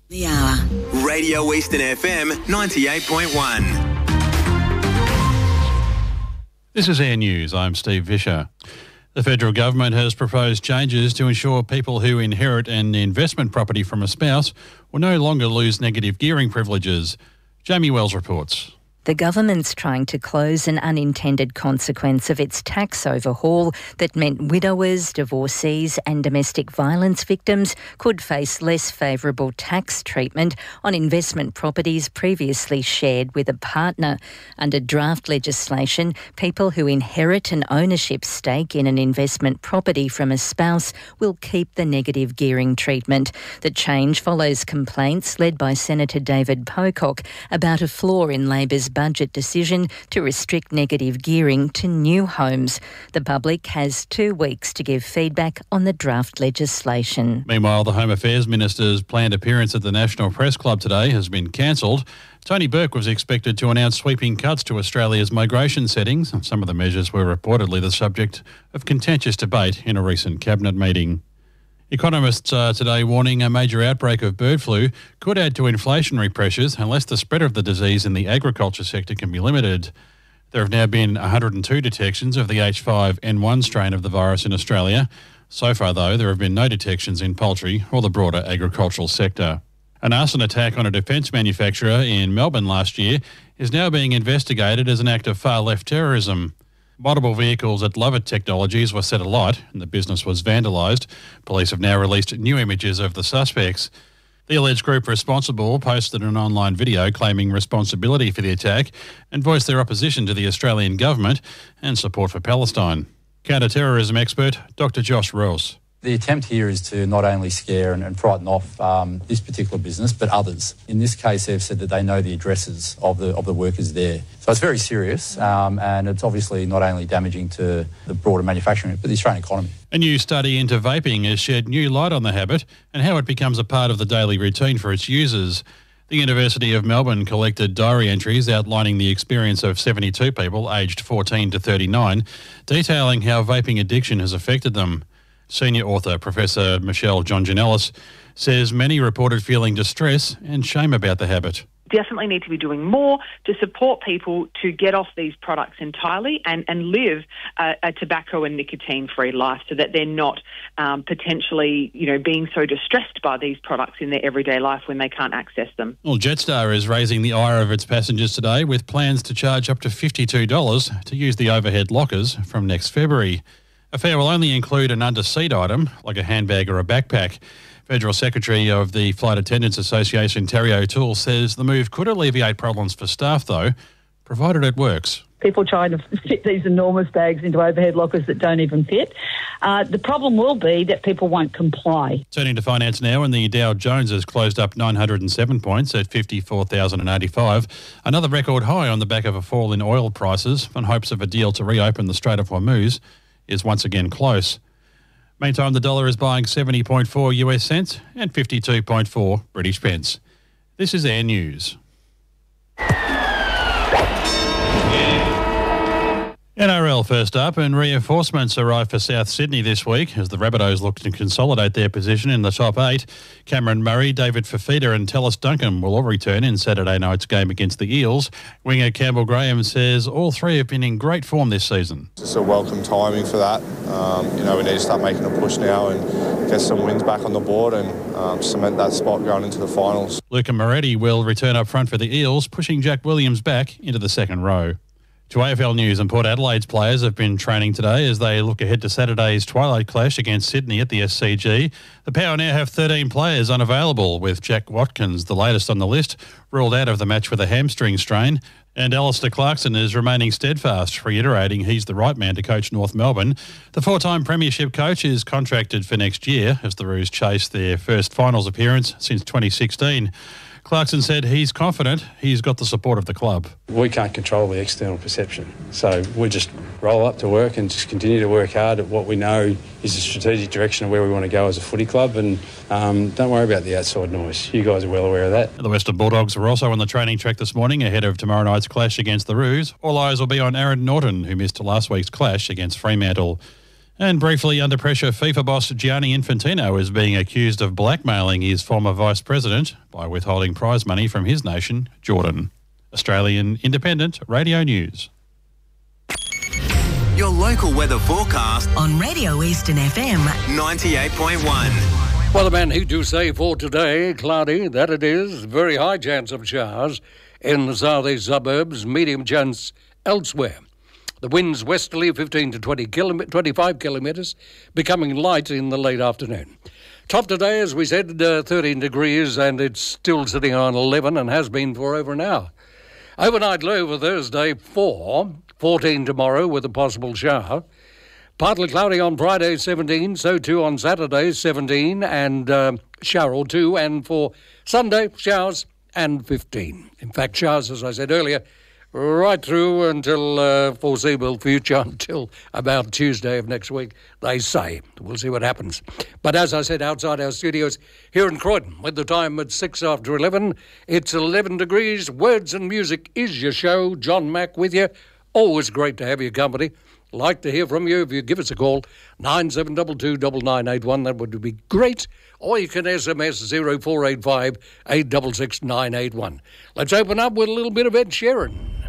The hour. Radio Eastern FM 98.1. This is Air News. I'm Steve Vischer. The federal government has proposed changes to ensure people who inherit an investment property from a spouse will no longer lose negative gearing privileges. Jamie Wells reports. The government's trying to close an unintended consequence of its tax overhaul that meant widowers, divorcees and domestic violence victims could face less favourable tax treatment on investment properties previously shared with a partner. Under draft legislation, people who inherit an ownership stake in an investment property from a spouse will keep the negative gearing treatment. The change follows complaints led by Senator David Pocock about a flaw in Labor's budget decision to restrict negative gearing to new homes. The public has 2 weeks to give feedback on the draft legislation. Meanwhile, the Home Affairs Minister's planned appearance at the National Press Club today has been cancelled. Tony Burke was expected to announce sweeping cuts to Australia's migration settings. Some of the measures were reportedly the subject of contentious debate in a recent cabinet meeting. Economists are today warning a major outbreak of bird flu could add to inflationary pressures unless the spread of the disease in the agriculture sector can be limited. There have now been 102 detections of the H5N1 strain of the virus in Australia. So far, though, there have been no detections in poultry or the broader agricultural sector. An arson attack on a defence manufacturer in Melbourne last year is now being investigated as an act of far-left terrorism. Multiple vehicles at Lovett Technologies were set alight and the business was vandalised. Police have now released new images of the suspects. The alleged group responsible posted an online video claiming responsibility for the attack and voiced their opposition to the Australian government and support for Palestine. Counter-terrorism expert Dr Josh Rouse. The attempt here is to not only scare and frighten off this particular business, but others. In this case, they've said that they know the addresses of the workers there. So it's very serious, and it's obviously not only damaging to the broader manufacturing, but the Australian economy. A new study into vaping has shed new light on the habit and how it becomes a part of the daily routine for its users. The University of Melbourne collected diary entries outlining the experience of 72 people aged 14 to 39, detailing how vaping addiction has affected them. Senior author Professor Michelle Jonjanellis says many reported feeling distress and shame about the habit. Definitely need to be doing more to support people to get off these products entirely and live a tobacco and nicotine-free life so that they're not potentially, being so distressed by these products in their everyday life when they can't access them. Well, Jetstar is raising the ire of its passengers today with plans to charge up to $52 to use the overhead lockers from next February. A fare will only include an under-seat item, like a handbag or a backpack. Federal Secretary of the Flight Attendants Association, Terry O'Toole, says the move could alleviate problems for staff, though, provided it works. People trying to fit these enormous bags into overhead lockers that don't even fit. The problem will be that people won't comply. Turning to finance now, and the Dow Jones has closed up 907 points at 54,085. Another record high on the back of a fall in oil prices and hopes of a deal to reopen the Strait of Hormuz is once again close. Meantime, the dollar is buying 70.4 US cents and 52.4 British pence. This is Air News. NRL first up, and reinforcements arrive for South Sydney this week as the Rabbitohs look to consolidate their position in the top 8. Cameron Murray, David Fifita and Tallis Duncan will all return in Saturday night's game against the Eels. Winger Campbell Graham says all three have been in great form this season. Just a welcome timing for that. We need to start making a push now and get some wins back on the board and cement that spot going into the finals. Luca Moretti will return up front for the Eels, pushing Jack Williams back into the second row. To AFL News, and Port Adelaide's players have been training today as they look ahead to Saturday's twilight clash against Sydney at the SCG. The Power now have 13 players unavailable, with Jack Watkins, the latest on the list, ruled out of the match with a hamstring strain. And Alistair Clarkson is remaining steadfast, reiterating he's the right man to coach North Melbourne. The four-time premiership coach is contracted for next year as the Roos chase their first finals appearance since 2016. Clarkson said he's confident he's got the support of the club. We can't control the external perception, so we just roll up to work and just continue to work hard at what we know is the strategic direction of where we want to go as a footy club, and don't worry about the outside noise. You guys are well aware of that. The Western Bulldogs were also on the training track this morning ahead of tomorrow night's clash against the Roos. All eyes will be on Aaron Norton, who missed last week's clash against Fremantle. And briefly, under pressure, FIFA boss Gianni Infantino is being accused of blackmailing his former vice president by withholding prize money from his nation, Jordan. Australian Independent Radio News. Your local weather forecast on Radio Eastern FM 98.1. Well, the man who do say for today, cloudy, that it is, very high chance of showers in the southeast suburbs, medium chance elsewhere. The winds westerly 15 to 25 kilometres, becoming light in the late afternoon. Top today, as we said, 13 degrees, and it's still sitting on 11 and has been for over an hour. Overnight low for Thursday, 4, 14 tomorrow with a possible shower. Partly cloudy on Friday, 17, so too on Saturday, 17, and shower or two. And for Sunday, showers and 15. In fact, showers, as I said earlier, right through until foreseeable future, until about Tuesday of next week, they say. We'll see what happens. But as I said, outside our studios here in Croydon, with the time at 6 after 11, it's 11 degrees. Words and Music is your show. John Mack with you. Always great to have your company. Like to hear from you if you give us a call, 9722 9981. That would be great. Or you can SMS 0485 866 981. Let's open up with a little bit of Ed Sheeran.